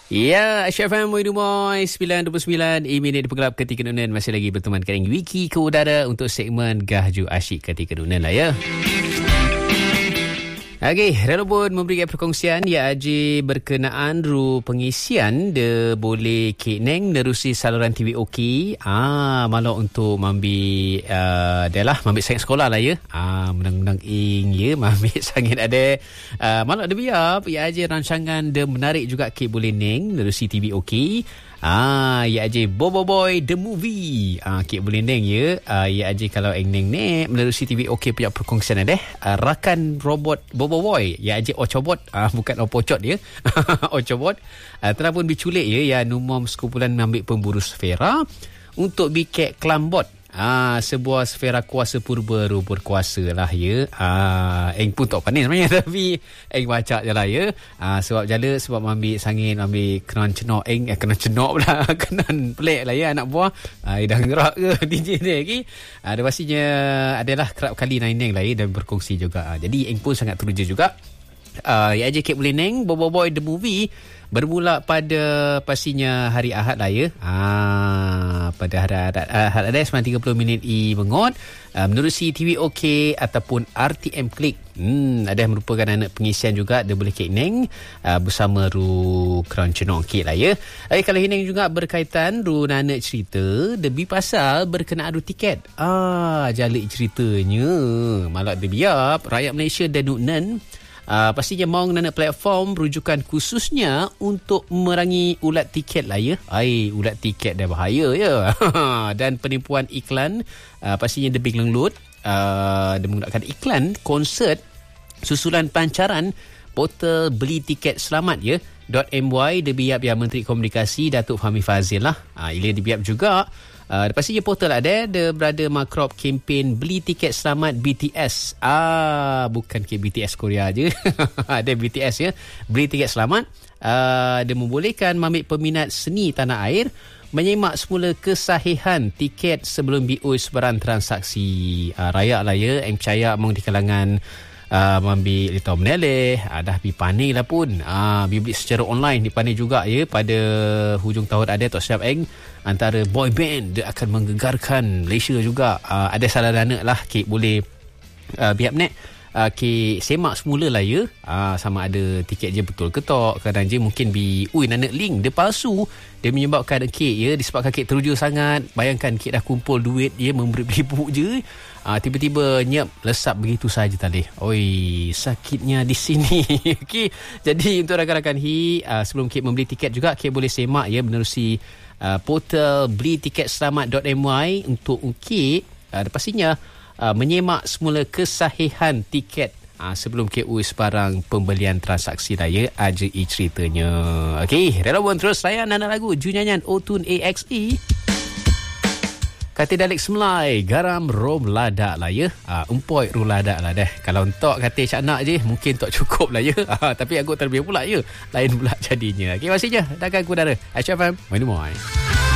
Ya, HFM Moy 929 minit dipergelap ketika Nunan masih lagi berteman dengan Wiki ke udara untuk segmen Gahju Asyik ketika Nunan lah ya. Okey, relevan memberikan perkongsian ya Haji berkenaan ru pengisian de boleh Kek Neng nerusi saluran TV OK. Malah untuk mambi adalah mambi sangat sekolah lah ya. Menang-menang ing ya mambi sangat ada. Malah ada biar ya Haji rancangan de menarik juga Kek boleh Neng nerusi TV OK. Ya Haji Bobo Boy The Movie. Kek boleh Neng ya. Ya Haji kalau eng Neng ni menerusi TV OK punya perkongsian ada. Rakan robot Bobo Boy ya Haji Ocobot. Bukan Opocot ya. Ocobot telah pun diculik ya. Ya numom sekumpulan ambil pemburu sfera untuk bikek Klambot. Sebuah sfera kuasa purba berkuasa lah ya. Eng pun tak pandai sebenarnya tapi eng baca je lah ya. Sebab ambil sangin, ambil kenan cenok eng. Kenan cenok pula. Kenan pelik lah ya anak buah. Dah ngerak ke DJ ni lagi. Ada pastinya adalah kerap kali naik lah ya dan berkongsi juga. Jadi eng pun sangat teruja juga. Ya Haji Kek boleh Neng Bobo Boy The Movie bermula pada pastinya hari Ahad lah ya. Pada hari Ahad ada 9.30 mengot menerusi TV OK ataupun RTM Klik. Ada yang merupakan anak pengisian juga dia boleh Kek Neng bersama ru Crown Cenok Kek lah ya. Kalau Neng juga berkaitan ru nana cerita lebih pasal berkenaan ru tiket. Jalik ceritanya malah dia biar rakyat Malaysia dan Nunan pastinya mahu nana platform rujukan khususnya untuk merangi ulat tiket lah ya. Ulat tiket dah bahaya ya. Dan penipuan iklan pastinya lebih lenglut. Dia menggunakan iklan konsert susulan pancaran portal beli tiket selamat ya. .my dia biap yang Menteri Komunikasi Datuk Fahmi Fazil lah. Ia dia biap juga. Pastinya portal ada berada makrop kempen beli tiket selamat BTS. Bukan ke BTS Korea je. Ada BTS ya. Beli tiket selamat. Dia membolehkan ambil peminat seni tanah air menyemak semula kesahihan tiket sebelum BO sebarang transaksi raya lah ya. Yang percaya memang di kalangan ambil Lito Meneleh dah dipani lah pun bibit secara online dipani juga ya. Pada hujung tahun ada Tok Syaf Eng antara boy band dia akan menggegarkan Malaysia juga. Ada salah dana lah Kek boleh biap net Kek semak semula lah ya. Sama ada tiket je betul ke tak. Kadang je mungkin nana link dia palsu. Dia menyebabkan Kek ya. Disebabkan Kek teruja sangat. Bayangkan Kek dah kumpul duit ya memberi-beri je. Tiba-tiba nyap lesap begitu saja tadi. Sakitnya di sini. Okay. Jadi untuk rakan-rakan sebelum Kek membeli tiket juga Kek boleh semak ya menerusi portal beli tiket selamat.my untuk Kek pastinya menyemak semula kesahihan tiket sebelum Kek sebarang pembelian transaksi lah ya. Aja ceritanya. Okey, relevan terus saya nana lagu Junyanyan Otun AXE. Kata Dalek Semlai, garam rom ladak lah ya. Empoi rom ladak lah dah. Kalau entok kata cak nak je, mungkin tak cukup lah ya. Tapi aku terlebih pula ya. Lain pula jadinya. Okey, pastinya. Takkan aku udara. HFM, main.